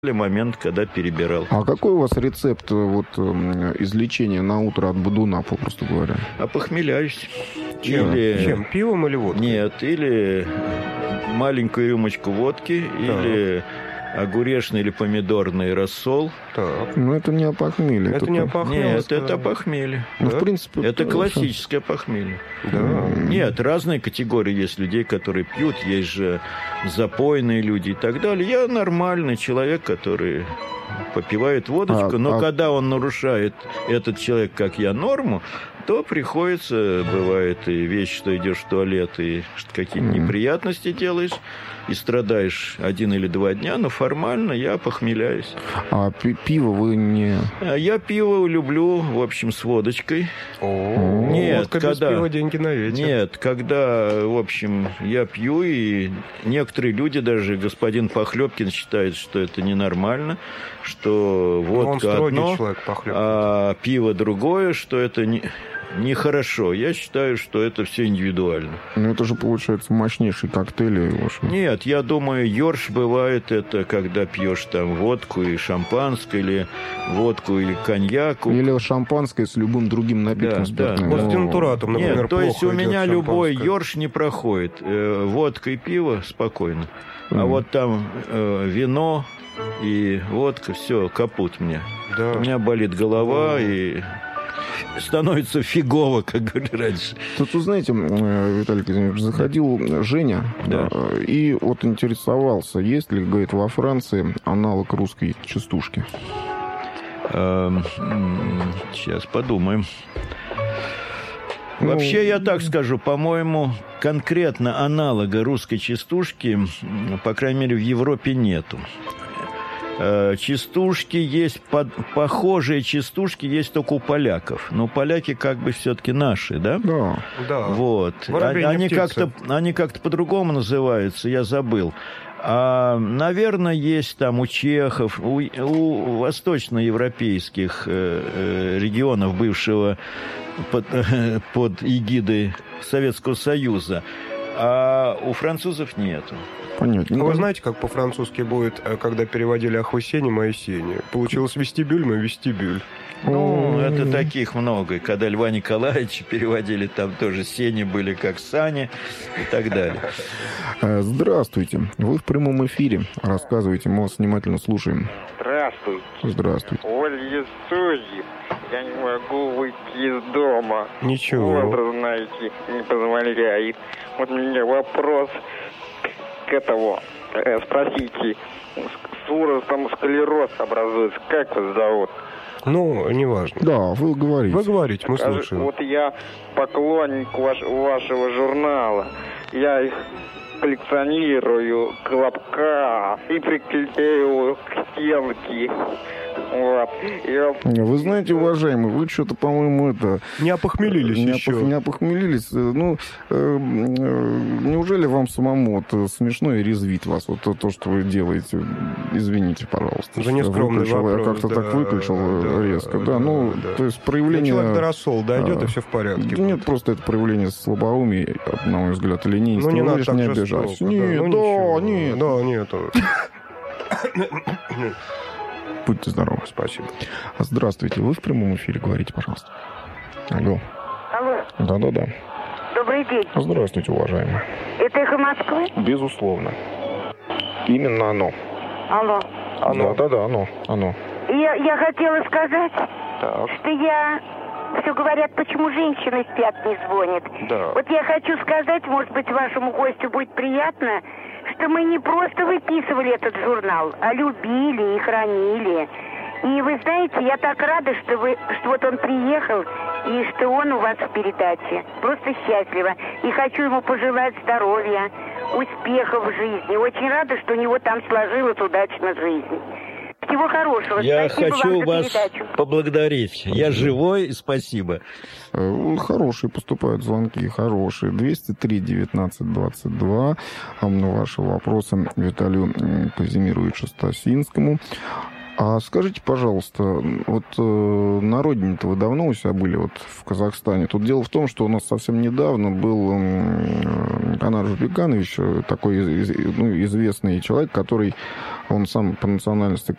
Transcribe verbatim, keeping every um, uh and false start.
момент, когда перебирал. А какой у вас рецепт вот, излечения на утро от бодуна, попросту говоря? Опохмеляюсь. Чем? Или... Чем? Пивом или водкой? Нет, или маленькую рюмочку водки, так. или огуречный или помидорный рассол. Так. Ну, это не опохмелье. Это, это не опохмелье. Нет, это опохмелье. Ну, да? В принципе... Это классическое опохмелье. Да. Нет, разные категории есть людей, которые пьют, есть же запойные люди и так далее. Я нормальный человек, который попивает водочку, а, но а... когда он нарушает, этот человек, как я, норму, то приходится, бывает и вещь, что идешь в туалет и какие-то mm. неприятности делаешь, и страдаешь один или два дня, но формально я похмеляюсь. А пиво вы не... Я пиво люблю, в общем, с водочкой. О, Нет, водка когда... без пива, деньги на ветер. Нет, когда, в общем, я пью, и некоторые люди, даже господин Похлебкин, считают, что это ненормально, что водка одно, человек, а пиво другое, что это не... Нехорошо. Я считаю, что это все индивидуально. Ну, это же, получается, мощнейшие коктейли. В общем. Нет, я думаю, ёрш бывает это, когда пьешь там водку и шампанское, или водку или коньяк. Или шампанское с любым другим напитком. Да, да. Вот с денатуратом, например, Нет, то есть у меня любой шампанское. ёрш не проходит. Э, водка и пиво спокойно. Mm. А вот там э, вино и водка, все, капут мне. Да. У меня болит голова mm. и... становится фигово, как говорили раньше. Тут, вы знаете, Виталий Казимирович, заходил Женя, да. и вот интересовался, есть ли, говорит, во Франции аналог русской частушки? Сейчас подумаем. Вообще, я так скажу, по-моему, конкретно аналога русской частушки, по крайней мере, в Европе нету. Частушки есть, под, похожие частушки есть только у поляков. Но поляки как бы все-таки наши, да? Да. да. Вот. Они как-то, они как-то по-другому называются, я забыл. А, наверное, есть там у чехов, у, у восточноевропейских э, регионов бывшего под, э, под эгидой Советского Союза. А у французов нету. Понятно. А вы знаете, как по-французски будет, когда переводили «Ахвы-сени, мои сени»? Получилось «вестибюль, мой вестибюль». Ну, это таких много. Когда Льва Николаевича переводили, там тоже сени были как сани и так далее. Здравствуйте. Вы в прямом эфире. Рассказывайте, мы вас внимательно слушаем. Здравствуйте. Здравствуйте. Ольга Судьев. Я не могу выйти из дома. Ничего. Возраст, знаете, не позволяет. Вот у меня вопрос к этому. Э, спросите, с возрастом склероз образуется. Как вас зовут? Ну, неважно. Да, вы говорите. Вы говорите, мы Скажи, слушаем. Вот я поклонник ваш, вашего журнала. Я их коллекционирую, колобка, и приклеиваю к стенке. Вот. Я... Вы знаете, уважаемый, вы что-то, по-моему, это... Не опохмелились не еще. Опох... Не опохмелились. Ну, э, э, неужели вам самому вот, смешно и резвит вас вот то, то, что вы делаете? Извините, пожалуйста. За нескромный выключил, вопрос. Я как-то да, так выключил да, резко. Да, да, ну, да. то есть проявление... Ну, человек до рассол дойдет, а, и все в порядке. Да нет, просто это проявление слабоумия, на мой взгляд, или ленинства. Ну, не надо так не жестоко. обижаться. Нет, да, ну, да, нет. Да, нет. Будьте здоровы. Спасибо. Здравствуйте. Вы в прямом эфире, говорите, пожалуйста. Алло. Алло. Да-да-да. Добрый день. Здравствуйте, уважаемые. Это «Эхо Москвы»? Безусловно. Именно оно. Алло. Оно, да-да, оно, оно. Я, я хотела сказать, Так. что я... Все говорят, почему женщины спят, не звонят. Да. Вот я хочу сказать, может быть, вашему гостю будет приятно, что мы не просто выписывали этот журнал, а любили и хранили. И вы знаете, я так рада, что вы, что вот он приехал, и что он у вас в передаче. Просто счастлива. И хочу ему пожелать здоровья, успехов в жизни. Очень рада, что у него там сложилась удачно жизнь. Всего хорошего. Я спасибо хочу вам вас поблагодарить. Я живой, и спасибо. Хорошие поступают звонки, хорошие. двести три девятнадцать двадцать два. Ваши вопросы Виталию Казимировичу Стасинскому. А скажите, пожалуйста, вот э, на родине-то вы давно у себя были, вот в Казахстане? Тут дело в том, что у нас совсем недавно был э, Канар Жубеканович, такой из, ну, известный человек, который Он сам по национальности